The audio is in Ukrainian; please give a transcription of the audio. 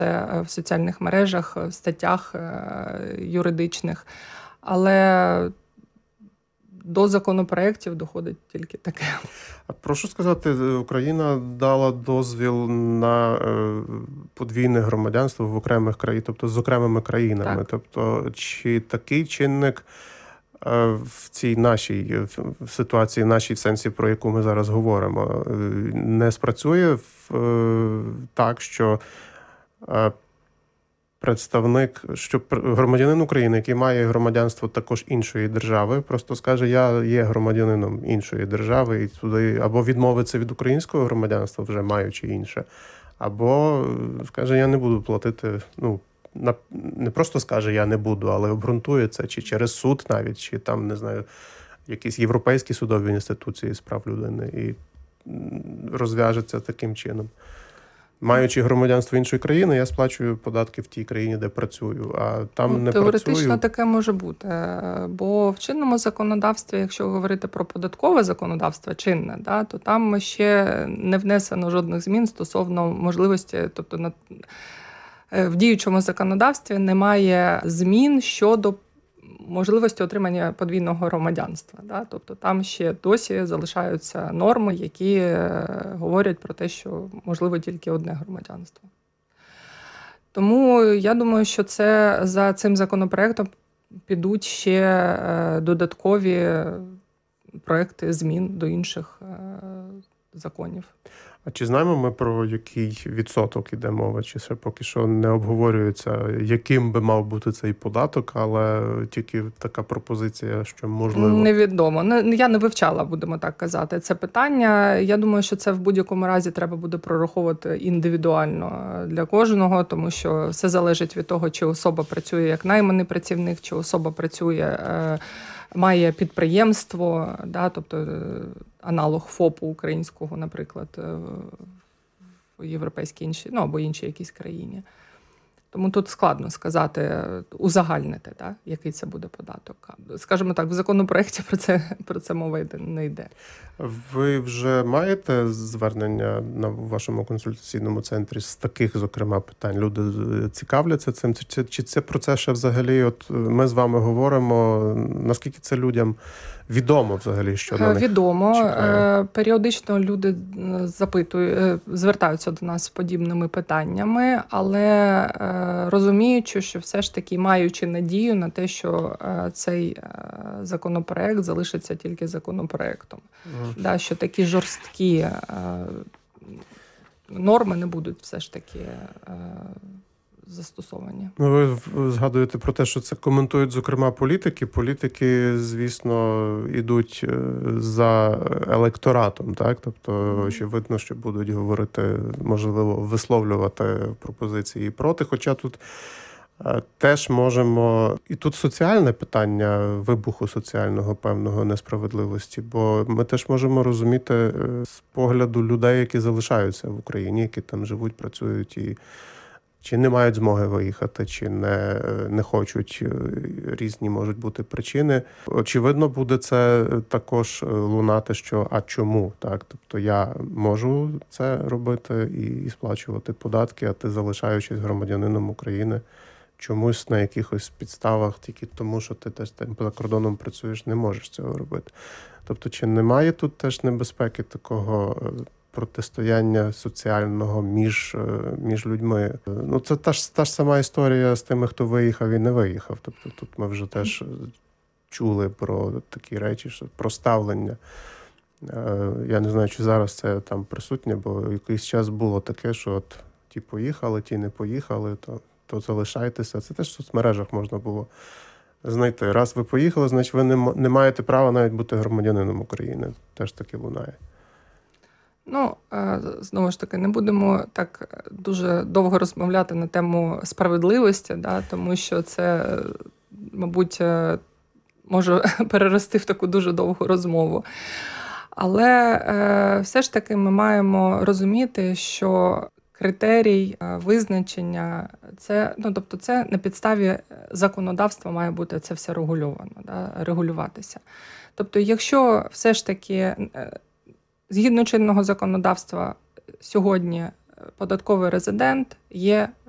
в соціальних мережах, в статтях юридичних. Але до законопроєктів доходить тільки таке. Прошу сказати, Україна дала дозвіл на подвійне громадянство в окремих країнах, тобто з окремими країнами. Так. Тобто, чи такий чинник в цій нашій в ситуації, нашій, в сенсі, про яку ми зараз говоримо, не спрацює так, що представник, що громадянин України, який має громадянство також іншої держави, просто скаже, я є громадянином іншої держави, і туди або відмовиться від українського громадянства, вже маючи інше, або скаже, я не буду платити, не просто скаже, я не буду, але обґрунтує це, чи через суд навіть, чи там, не знаю, якісь європейські судові інституції з прав людини, і розв'яжеться таким чином. Маючи громадянство іншої країни, я сплачую податки в тій країні, де працюю, а там не теоретично працюю. Таке може бути, бо в чинному законодавстві, якщо говорити про податкове законодавство чинне, то там ще не внесено жодних змін стосовно можливості, тобто в діючому законодавстві немає змін щодо можливості отримання подвійного громадянства. Тобто там ще досі залишаються норми, які говорять про те, що можливо тільки одне громадянство. Тому я думаю, що за цим законопроектом підуть ще додаткові проекти змін до інших законів. А чи знаємо ми, про який відсоток іде мова? Чи ще поки що не обговорюється, яким би мав бути цей податок, але тільки така пропозиція, що можливо? Невідомо. Я не вивчала, будемо так казати, це питання. Я думаю, що це в будь-якому разі треба буде прораховувати індивідуально для кожного, тому що все залежить від того, чи особа працює як найманий працівник, чи особа працює, має підприємство, тобто аналог ФОПу українського, наприклад, в європейській іншій, або іншій якійсь країні. Тому тут складно сказати, узагальнити, який це буде податок. Скажімо так, в законопроекті про це мова не йде. Ви вже маєте звернення на вашому консультаційному центрі з таких, зокрема, питань? Люди цікавляться цим? Чи це про це ще взагалі, от ми з вами говоримо, наскільки це людям відомо взагалі, що на них відомо. Чекає? Періодично люди звертаються до нас з подібними питаннями, але розуміючи, що все ж таки маючи надію на те, що цей законопроект залишиться тільки законопроектом. Що такі жорсткі норми не будуть все ж таки застосовані. Ви згадуєте про те, що це коментують, зокрема, політики. Політики, звісно, ідуть за електоратом, так? Тобто, очевидно, що будуть говорити, можливо, висловлювати пропозиції проти. Хоча тут теж можемо... І тут соціальне питання вибуху соціального певного несправедливості, бо ми теж можемо розуміти з погляду людей, які залишаються в Україні, які там живуть, працюють і чи не мають змоги виїхати, чи не хочуть, різні можуть бути причини. Очевидно, буде це також лунати, що а чому? Так? Тобто я можу це робити і сплачувати податки, а ти, залишаючись громадянином України, чомусь на якихось підставах, тільки тому, що ти теж за кордоном працюєш, не можеш цього робити. Тобто, чи немає тут теж небезпеки такого протистояння соціального між людьми? Це та ж сама історія з тими, хто виїхав і не виїхав. Тобто тут ми вже теж чули про такі речі, що про ставлення. Я не знаю, чи зараз це там присутнє, бо якийсь час було таке, що от ті поїхали, ті не поїхали, то залишайтеся. Це теж в соцмережах можна було знайти. Раз ви поїхали, значить ви не маєте права навіть бути громадянином України. Теж таки лунає. Знову ж таки, не будемо так дуже довго розмовляти на тему справедливості, тому що це, мабуть, може перерости в таку дуже довгу розмову. Але все ж таки ми маємо розуміти, що критерій визначення, це на підставі законодавства має бути це все регулюватися. Тобто, якщо все ж таки згідно чинного законодавства сьогодні податковий резидент є